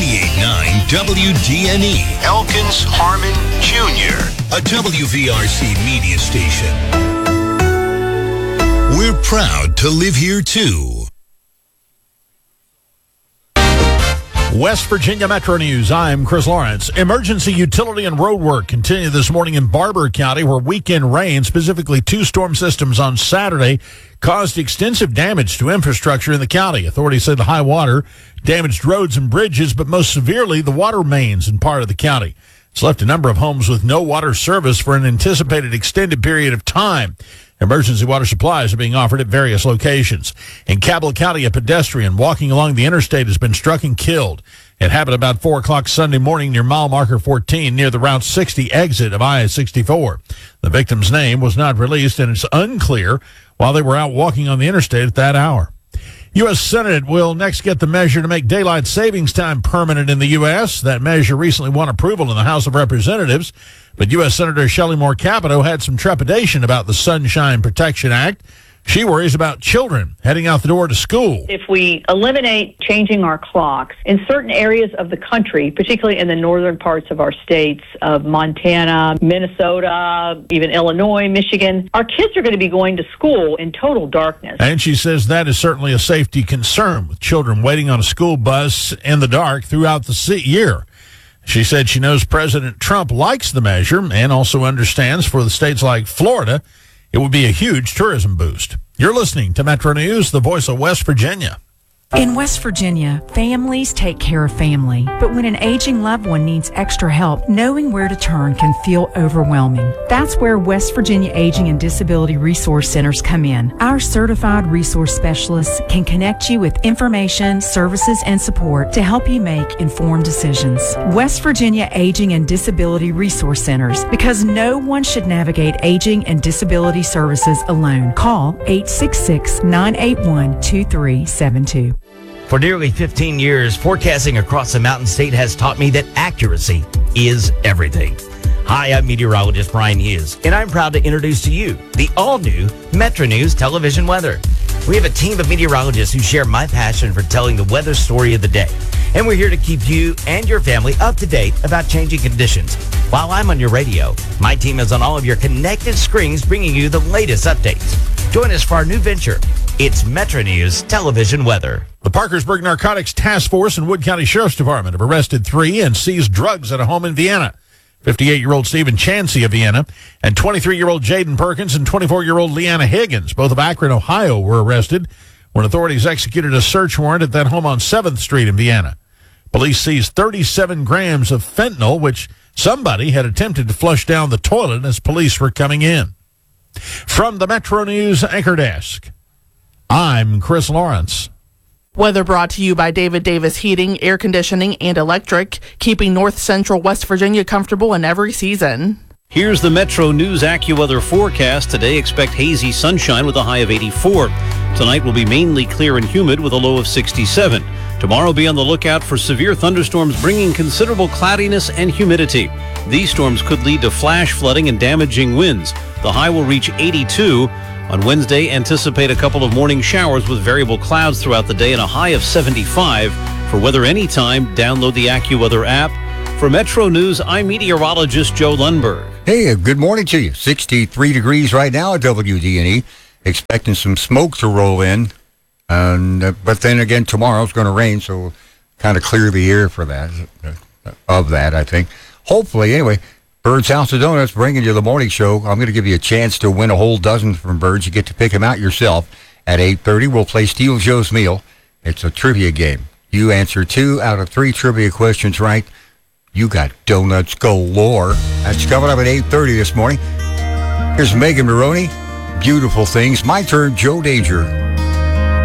98.9 WDNE, Elkins Harmon Jr., a WVRC media station. We're proud to live here, too. West Virginia Metro News, I'm Chris Lawrence. Emergency utility and road work continue this morning in Barber County, where weekend rain, specifically 2 storm systems on Saturday, caused extensive damage to infrastructure in the county. Authorities say the high water damaged roads and bridges, but most severely the water mains in part of the county. It's left a number of homes with no water service for an anticipated extended period of time. Emergency water supplies are being offered at various locations. In Cabell County, a pedestrian walking along the interstate has been struck and killed. It happened about 4 o'clock Sunday morning near mile marker 14 near the Route 60 exit of I-64. The victim's name was not released, and it's unclear while they were out walking on the interstate at that hour. U.S. Senate will next get the measure to make daylight savings time permanent in the U.S. That measure recently won approval in the House of Representatives, but U.S. Senator Shelley Moore Capito had some trepidation about the Sunshine Protection Act. She worries about children heading out the door to school. If we eliminate changing our clocks in certain areas of the country, particularly in the northern parts of our states of Montana, Minnesota, even Illinois, Michigan, our kids are going to be going to school in total darkness. And she says that is certainly a safety concern, with children waiting on a school bus in the dark throughout the year. She said she knows President Trump likes the measure and also understands for the states like Florida, it would be a huge tourism boost. You're listening to Metro News, the voice of West Virginia. In West Virginia, families take care of family. But when an aging loved one needs extra help, knowing where to turn can feel overwhelming. That's where West Virginia Aging and Disability Resource Centers come in. Our certified resource specialists can connect you with information, services, and support to help you make informed decisions. West Virginia Aging and Disability Resource Centers, because no one should navigate aging and disability services alone. Call 866-981-2372. For nearly 15 years, forecasting across the Mountain State has taught me that accuracy is everything. Hi, I'm meteorologist Brian Hughes, and I'm proud to introduce to you the all-new Metro News television weather. We have a team of meteorologists who share my passion for telling the weather story of the day. And we're here to keep you and your family up to date about changing conditions. While I'm on your radio, my team is on all of your connected screens bringing you the latest updates. Join us for our new venture. It's Metro News Television Weather. The Parkersburg Narcotics Task Force and Wood County Sheriff's Department have arrested 3 and seized drugs at a home in Vienna. 58-year-old Stephen Chansey of Vienna and 23-year-old Jaden Perkins and 24-year-old Leanna Higgins, both of Akron, Ohio, were arrested when authorities executed a search warrant at that home on 7th Street in Vienna. Police seized 37 grams of fentanyl, which somebody had attempted to flush down the toilet as police were coming in. From the Metro News Anchor Desk, I'm Chris Lawrence. Weather brought to you by David Davis Heating, Air Conditioning, and Electric, keeping North Central West Virginia comfortable in every season. Here's the Metro News AccuWeather forecast. Today, expect hazy sunshine with a high of 84. Tonight will be mainly clear and humid with a low of 67. Tomorrow, be on the lookout for severe thunderstorms bringing considerable cloudiness and humidity. These storms could lead to flash flooding and damaging winds. The high will reach 82. On Wednesday, anticipate a couple of morning showers with variable clouds throughout the day and a high of 75. For weather anytime, download the AccuWeather app. For Metro News, I'm meteorologist Joe Lundberg. Hey, good morning to you. 63 degrees right now at WDNE. Expecting some smoke to roll in. But then again, tomorrow's going to rain, so kind of clear the air for that, I think. Hopefully, anyway. Bird's House of Donuts bringing you the morning show. I'm going to give you a chance to win a whole dozen from Bird's. You get to pick them out yourself. At 8:30, we'll play Steel Joe's Meal. It's a trivia game. You answer 2 out of 3 trivia questions right, you got donuts galore. That's coming up at 8:30 this morning. Here's Megan Maroney. Beautiful Things. My turn, Joe Danger.